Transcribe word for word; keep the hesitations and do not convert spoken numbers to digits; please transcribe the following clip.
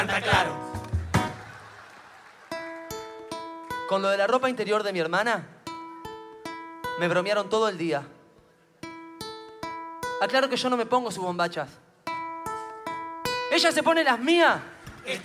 Está claro. Con lo de la ropa interior de mi hermana, me bromearon todo el día. Aclaro que yo no me pongo sus bombachas. Ella se pone las mías